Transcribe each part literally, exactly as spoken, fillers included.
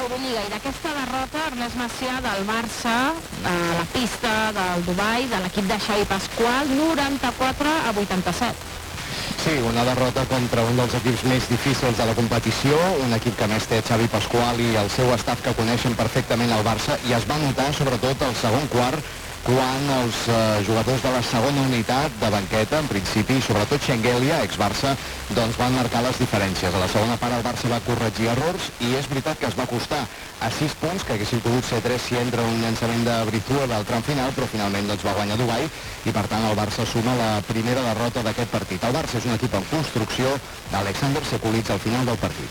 l'Eurolliga i d'aquesta derrota, Ernest Macià, del Barça, a la pista del Dubai, de l'equip de Xavi Pasqual, noranta-quatre a vuitanta-set. Sí, una derrota contra un dels equips més difícils de la competició, un equip que més té Xavi Pasqual i el seu staff que coneixen perfectament el Barça, i es va notar sobretot al segon quart, quan els eh, jugadors de la segona unitat de banqueta, en principi, sobretot Schengelia, ex-Barça, doncs van marcar les diferències. A la segona part el Barça va corregir errors i és veritat que es va costar a sis punts, que haguessin pogut ser tres si entra un llançament de Brizuela del tram final, però finalment doncs, va guanyar Dubai i per tant el Barça suma la primera derrota d'aquest partit. El Barça és un equip en construcció d'Alexander Sekulic al final del partit.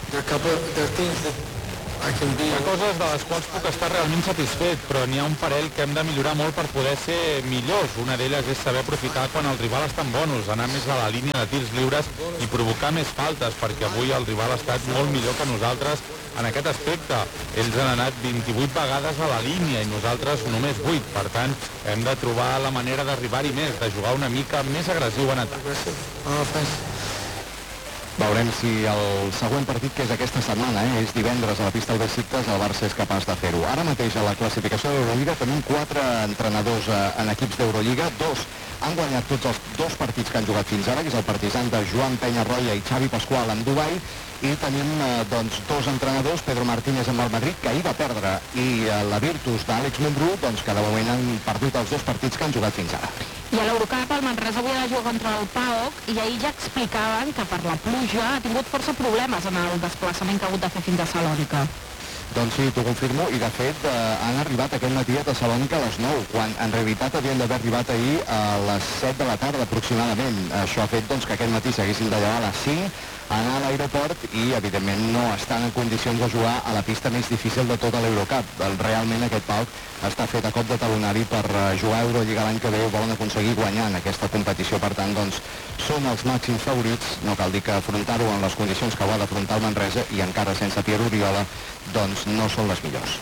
Hi ha coses de les quals puc estar realment satisfet, però n'hi ha un parell que hem de millorar molt per poder ser millors. Una d'elles és saber aprofitar quan el rival està en bonus, anar més a la línia de tirs lliures i provocar més faltes, perquè avui el rival ha estat molt millor que nosaltres en aquest aspecte. Ells han anat vint-i-vuit vegades a la línia i nosaltres només vuit. Per tant, hem de trobar la manera d'arribar-hi més, de jugar una mica més agressiu en atac. Veurem si el següent partit, que és aquesta setmana, eh, és divendres a la pista del Besiktas, el Barça és capaç de fer-ho. Ara mateix a la classificació d'Eurolliga tenim quatre entrenadors eh, en equips d'Eurolliga, dos han guanyat tots els dos partits que han jugat fins ara, que és el Partizan de Joan Peñarroya i Xavi Pasqual en Dubai, i tenim eh, doncs, dos entrenadors, Pedro Martínez amb el Madrid, que ahir va perdre, i eh, la Virtus d'Àlex Mumbrú, doncs, que de moment han perdut els dos partits que han jugat fins ara. I a l'Eurocup el Manresa avui ha de jugar contra el P A O K i ahir ja explicaven que per la pluja ha tingut força problemes en el desplaçament que ha hagut de fer fins a Salònica. Doncs sí, t'ho confirmo, i de fet eh, han arribat aquest matí a Tessalònica a les nou, quan en realitat havien d'haver arribat ahir a les set de la tarda aproximadament. Això ha fet doncs, que aquest matí s'haguessin de llevar a les cinc, anar a l'aeroport i evidentment no estan en condicions de jugar a la pista més difícil de tota l'Eurocup. Realment aquest P A O K està fet a cop de talonari per jugar a Eurolliga l'any que ve, ho volen aconseguir guanyar en aquesta competició, per tant doncs són els màxims favorits. No cal dir que afrontar-ho en les condicions que ho ha d'afrontar el Manresa i encara sense Pierre Oriola doncs no són les millors.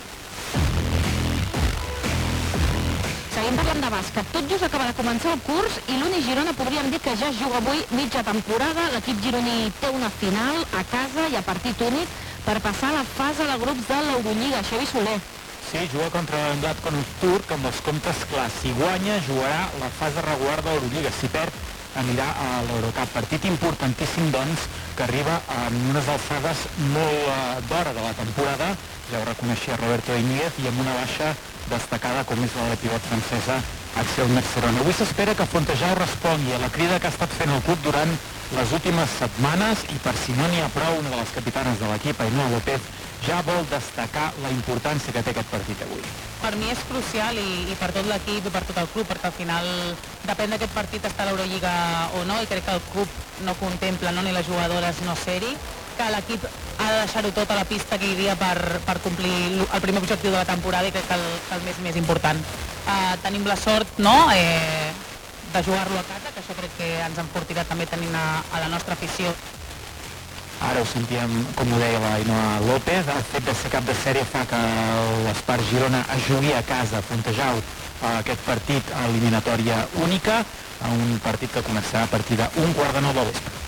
Seguim parlant de bàsquet. Tot just acaba de començar el curs i l'Uni Girona podríem dir que ja es juga avui mitja temporada. L'equip gironí té una final a casa i a partit únic per passar a la fase de grups de l'Eurolliga. Xavi Soler. Sí, juga contra l'Andat Turc amb els comptes clars. Si guanya, jugarà la fase regular de l'Eurolliga. Si perd, anirà a l'Eurocup. Partit importantíssim, doncs, que arriba en unes alçades molt d'hora de la temporada. Ja ho reconeixia Roberto Íñiguez, i amb una baixa destacada com és la de pivot francesa Axel Mercerón. Avui s'espera que Fontejau respongui a la crida que ha estat fent el club durant les últimes setmanes, i per si no n'hi ha prou, una de les capitanes de l'equip, Ainhoa López, ja vol destacar la importància que té aquest partit avui. Per mi és crucial i, i per tot l'equip i per tot el club, perquè al final depèn d'aquest partit estar a l'Eurolliga o no, i crec que el club no contempla, no, ni les jugadores no ser-hi, que l'equip ha de deixar-ho tot a la pista que hi dia per, per complir el primer objectiu de la temporada, i crec que el, que el més més important. Uh, tenim la sort, no?, eh, de jugar-lo a casa, que això crec que ens enfortirà també tenint a, a la nostra afició. Ara ho sentíem, com ho deia l'Ainhoa López, el fet de ser cap de sèrie fa que l'Espart Girona es jugui a casa, a Fontejau, aquest partit a eliminatòria única, un partit que començarà a partir d'un quart de nou del vespre.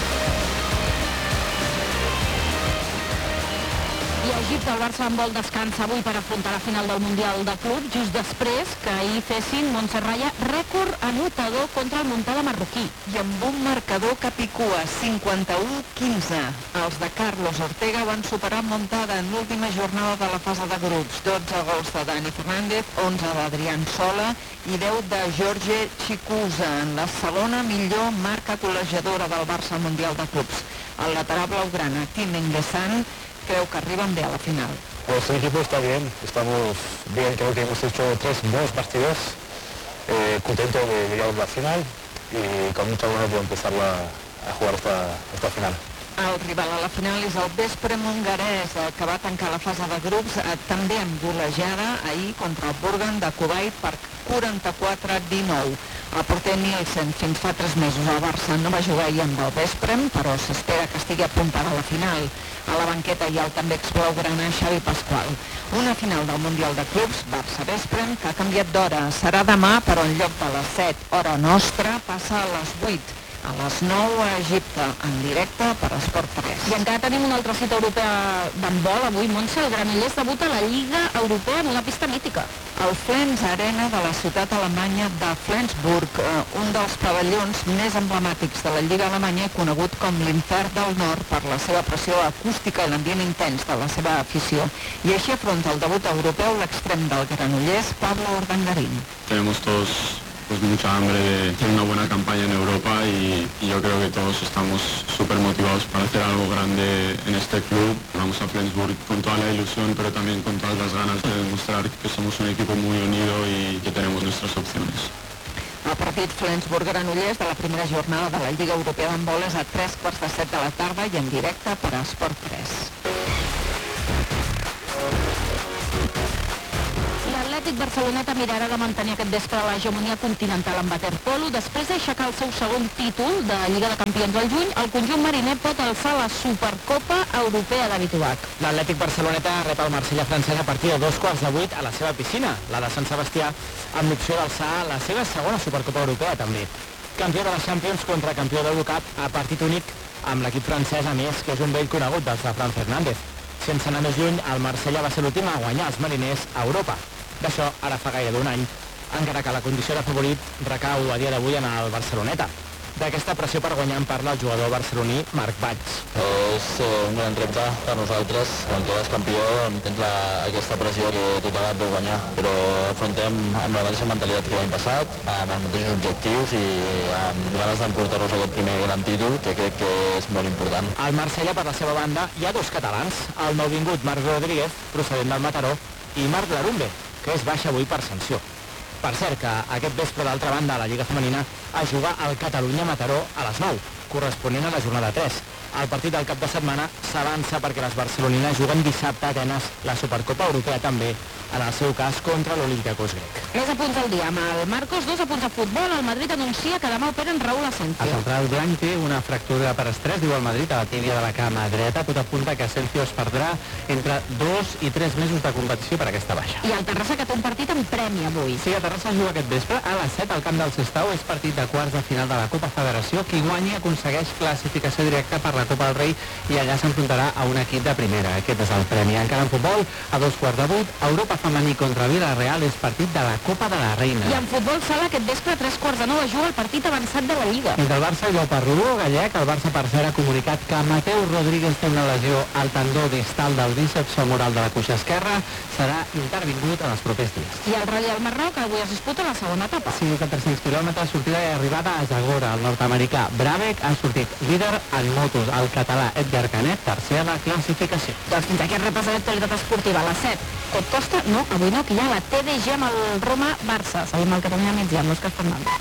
I a Egipte el Barça en vol descansa avui per afrontar la final del Mundial de Club, just després que ahir fessin Montserrat rècord anotador contra el Muntada marroquí. I amb un marcador que picua, cinquanta-u a quinze. Els de Carlos Ortega van superar Montada en l'última jornada de la fase de grups. dotze gols de Dani Fernández, onze d'Adrián Sola i deu de Jorge Chicusa, en la segona millor marca col·legiadora del Barça al Mundial de Clubs. El lateral blaugrana, Tim Enguesan, creo que arriban de a la final. Pues el equipo está bien, estamos bien, creo que hemos hecho tres buenos partidos, eh, contento de llegar a la final y con mucha ganas de empezar la, a jugar esta, esta final. El rival a la final és el Veszprém hongarès, que va tancar la fase de grups eh, també amb golejada ahir contra el Burgan de Kuwait per quaranta-quatre a dinou. El porter Nielsen fins fa tres mesos al Barça no va jugar ahir amb el Veszprém, però s'espera que estigui a punt per a la final. A la banqueta hi ha el també exblaugrana Xavi Pasqual. Una final del Mundial de Clubs, Barça-Veszprém, que ha canviat d'hora. Serà demà, però en lloc de les set, hora nostra, passa a les vuit. a les nou a Egipte, en directe per Esport tres. I encara tenim una altra cita europea d'handbol. Avui, Montse, el Granollers debuta a la Lliga Europea en una pista mítica. El Flens Arena de la ciutat alemanya de Flensburg, un dels pavellons més emblemàtics de la Lliga Alemanya, conegut com l'Infern del Nord per la seva pressió acústica i l'ambient intens de la seva afició. I així afronta el debut europeu l'extrem del Granollers, Pablo Urdangarín. Tenemos todos pues mucha hambre de hacer una buena campaña en Europa y, y yo creo que todos estamos súper motivados para hacer algo grande en este club. Vamos a Flensburg con toda la ilusión, pero también con todas las ganas de demostrar que somos un equipo muy unido y que tenemos nuestras opciones. El partit Flensburg-Granollers de la primera jornada de la Lliga Europea d'handbol és a tres quarts de set de la tarda i en directe per a Esport tres. L'Atlètic Barceloneta mirarà de mantenir aquest vespre l'hegemonia continental en waterpolo. Després d'aixecar el seu segon títol de Lliga de Campions al juny, el conjunt mariner pot alçar la Supercopa Europea de Bituac. L'Atlètic Barceloneta rep el Marsella francès a partir de dos quarts de vuit a la seva piscina, la de Sant Sebastià, amb l'opció d'alçar la seva segona Supercopa Europea també. Campió de la Champions contra campió d'Eurocup a partit únic amb l'equip francès, a més, que és un vell conegut dels de Fran Fernández. Sense anar més lluny, el Marsella va ser l'últim a guanyar els mariners a Europa. D'això ara fa gairebé un any, encara que la condició de favorit recau a dia d'avui en el Barceloneta. D'aquesta pressió per guanyar en parla el jugador barceloní Marc Valls. És un gran repte per nosaltres. Quan quedes campió tens la, aquesta pressió que tothom et vol guanyar, però afrontem amb la mateixa mentalitat que l'any passat, amb els mateixos objectius i amb ganes d'emportar-nos aquest primer gran títol, que crec que és molt important. Al Marsella, per la seva banda, hi ha dos catalans, el nouvingut Marc Rodríguez, procedent del Mataró, i Marc Larumbe, que és baixa avui per sanció. Per cert, que aquest vespre, d'altra banda, a la Lliga Femenina es juga el Catalunya-Mataró a les nou, corresponent a la jornada tres. El partit del cap de setmana s'avança perquè les barcelonines juguen dissabte a Atenes la Supercopa Europea també, en el seu cas contra l'Olympiacos grec. Més apunts al dia. Amb el Marcos, dos apunts a futbol. El Madrid anuncia que demà operen Raúl Asensio. El central blanc té una fractura per estrès, diu el Madrid, a la tíbia de la cama dreta. Tot apunta que Asensio es perdrà entre dos i tres mesos de competició per aquesta baixa. I el Terrassa, que té un partit en premi avui. Sí, el Terrassa juga aquest vespre a les set al camp del Sestao. És partit de quarts de final de la Copa Federació. Qui guanyi aconsegueix classificació directa per la Copa del Rei i allà s'enfrontarà a un equip de primera. Aquest és el premi. Encara en futbol, a dos quarts de vuit, Europa femení contra Villarreal és partit de la Copa de la Reina. I en futbol sala, aquest vespre, a tres quarts de nou, es juga el partit avançat de la Lliga. Entre el Barça i l'Oparrulo gallec, el Barça per cert ha comunicat que Mateu Rodríguez té una lesió al tendó distal del bíceps femoral de la cuixa esquerra, serà intervingut en els propers dies. I el Rally al Marroc, avui es disputa la segona etapa. cinc mil quatre-cents quilòmetres, sortida i arribada a Zagora. El nord-americà Brabec ha sortit líder en motos. El català Edgar Canet, tercer a la classificació. Doncs fins aquí el repàs de l'actualitat esportiva. A les set, tot costa? No, avui no, que hi ha la T D G amb el Roma-Barça. Seguim el Catalunya migdia amb l'Òscar Fernández.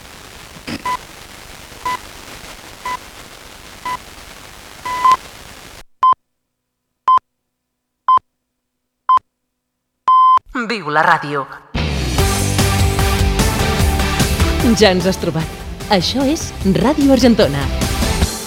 Viu la ràdio. Ja ens has trobat. Això és Ràdio Argentona.